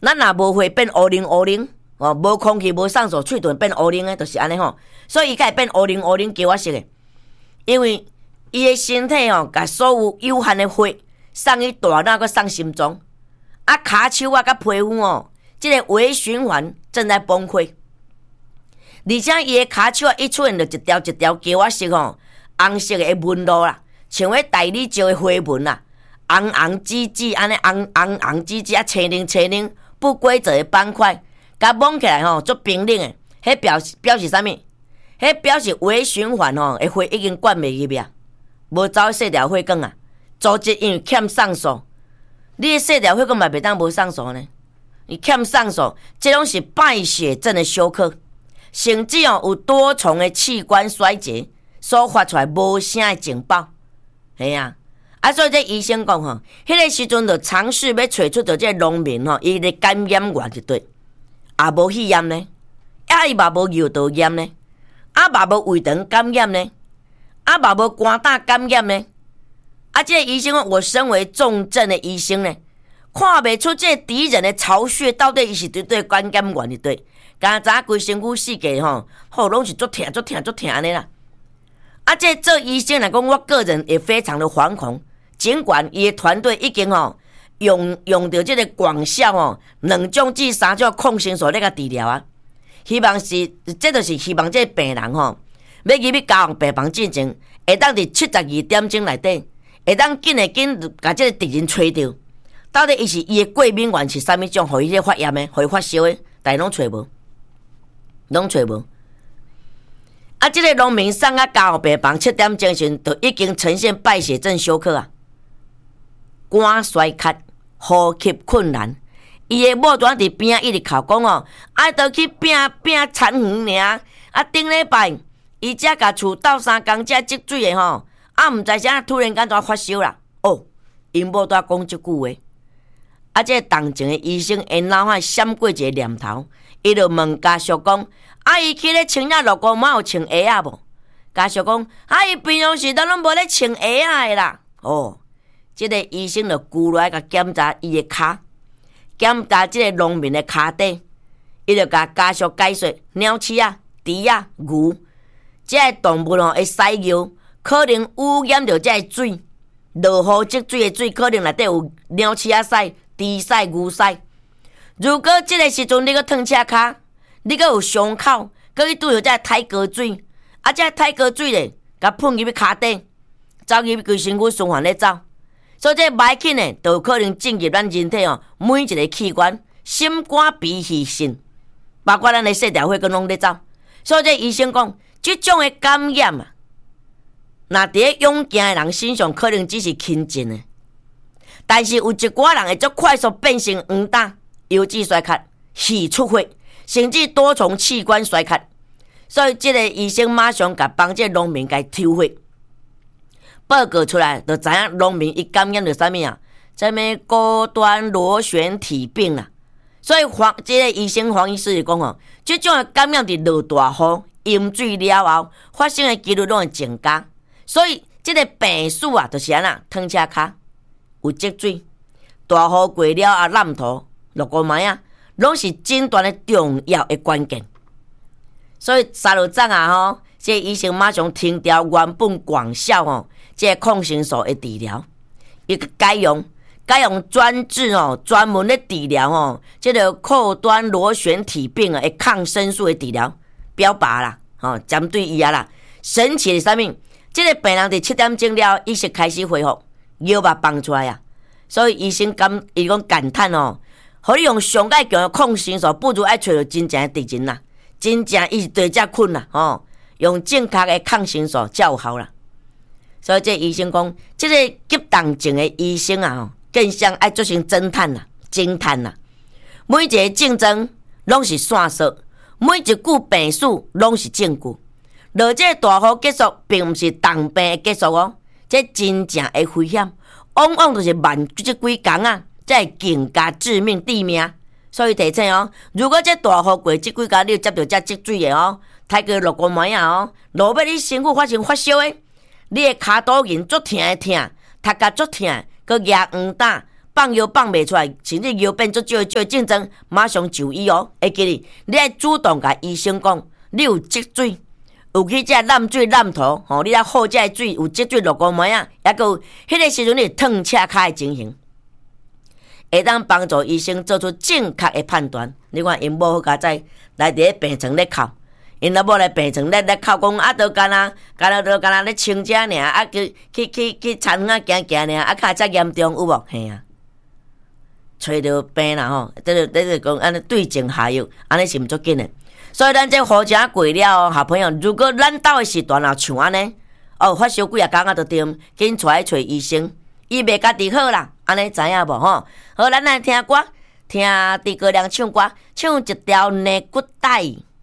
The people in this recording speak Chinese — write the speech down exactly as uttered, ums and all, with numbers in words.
咱若无血变乌灵乌灵，哦，无空气无上手，喙唇变乌灵的，就是安尼吼。所以伊才会变乌灵乌灵叫我食的，因为伊的身体吼，甲所有有限的血送去大脑，佮送心脏，啊，骹手啊，佮皮肤哦，即、這个微循环正在崩溃。而且伊的骹手啊，一出现就一条一条叫我食吼，红色的纹路啦，像迄大理石的花纹啦，红红紫紫安尼，红红红紫紫啊，青冷青冷，不规则的斑块，甲摸起来吼，足冰冷的，迄表示表示啥物？迄表示微循环吼，的血已经灌袂入去啊，无走细条血管啊，组织因为欠上素，你的细条血管嘛袂当无上素呢？你欠上素，这拢是败血症的休克，甚至哦有多重的器官衰竭所发出来无声的警报，系啊。啊，所以这医生讲吼，迄个时阵就尝试要找出着这农民吼，伊的感染源就对，也无肺炎呢，啊伊嘛无尿道炎呢，啊嘛无胃肠感染呢，啊嘛无肝胆感染呢，啊这个医生讲，我身为重症的医生呢，看袂出这敌人的巢穴到底伊是对对感染源就对，刚才规身躯四界吼，吼拢是足疼足疼足疼安尼啦。啊，这做医生来讲，我个人也非常的惶恐。尽管伊的团队已经吼用用到这个广效吼两种至三种抗生素来甲治疗啊，希望是这就是希望这个病人吼要入去加护病房进前，会当伫七十二点钟内底，会当紧诶紧甲这个敌人找到，到底伊是伊的过敏源是啥物种，互伊这发炎的，互伊发烧的，但拢找无，拢找无。啊，这个农民送到加护病房七点钟时，就已经呈现败血症休克啊。肝衰竭、呼吸困难，伊的某段伫边仔一直哭讲哦，爱倒去拼拼田园尔。啊，顶礼拜伊才甲厝斗三工才积水的吼，啊，毋知啥突然间怎发烧啦。哦，因某在讲即句话，啊，这个同情的医生因脑海闪过一个念头，伊就问家属讲：啊，伊去咧穿遐绿裤帽有穿鞋啊无？家属讲：啊，伊平常时都拢无咧穿鞋啊的啦。哦。这个医生就跪落来甲检查伊的骹，检查这个农民的骹底，伊就甲家属解说：鸟鼠啊、猪啊、牛，这个动物哦会屎尿，可能污染着这个水，落雨积水的水可能内底有鸟鼠啊屎、猪屎、牛屎。如果这个时阵你搁烫车骹，你搁有伤口，搁去拄着这个太高水，啊，这个太高水咧，甲喷入去骹底，走入去规身躯循环咧走。所以这歹紧呢，就有可能进入咱人体哦，每一个器官，心肝脾肺肾，包括咱的细条血管拢咧走。所以这医生讲，这种的感染啊，若伫咧勇健的人身上，可能只是轻症的，但是有一寡人会足快速变成黄疸、腰肌衰竭、气出血，甚至多重器官衰竭。所以这个医生马上甲帮这农民甲抽血。报告出来，就知影农民伊感染着啥物啊？什么高端螺旋体病啊？所以黄这个医生黄医师就讲吼，这种的感染伫落大雨、淹水了后发生的几率拢会增加。所以这个病史啊，就是安那汤车骹有积水，大雨过了啊，烂土、落雨霾啊，拢是诊断的重要的关键。所以三六早啊吼，这个医生马上停掉原本广效吼。这个抗生素的治疗，伊个改用改用专治哦，专门的治疗哦，这个后端螺旋体病啊的抗生素的治疗标靶啦，哦，针对伊啊啦。神奇的是啥物？这个病人伫七点钟了，意识开始恢复，药物放出来啊。所以医生感伊讲感叹哦，互你用上介强的抗生素，不如爱找到真正的敌人啦，真正伊是对遮困啦，哦，用正确的抗生素才有效啦。所以这医生讲，这个急动症的医生啊，更像爱做成侦探啦、侦探啦。每一个症状拢是线索，每一句病史拢是证据。落这大雨结束，并不是重病的结束哦，这真正的危险，往往就是慢这几工啊，才会更加致命致命。所以提醒哦，如果这大雨过这几工，你有接到这积水的哦，太过落雨霾啊哦，落尾你身躯发生发烧的。你的骹肚筋足疼的疼，头壳足疼，佮牙黄疸， 放药放袂出来，甚至药变足少少竞争，马上就医哦。会记哩，你爱主动甲医生讲，你有积水，有去遮揽水揽土，吼，你来好遮水有积水落公门啊，抑个迄个时阵你烫车骹的情形，会当帮助医生做出正确的判断。你看因某好佳哉来伫咧病床咧哭，因老母来病床咧咧哭讲啊，都干啊，干啊都干啊咧清者尔，啊去去去去田园啊行行尔，啊较遮严重有无？嘿啊！找着病啦吼，这就这就讲安尼对症下药，安尼是毋足紧的。所以咱这好食过了，小朋友，如果咱兜的时段也像安尼，哦，发烧几啊工啊就对，紧出来找医生，伊袂家己好啦，安尼知影无吼？好，咱来听歌，听诸葛亮唱歌，唱一条《内骨带》。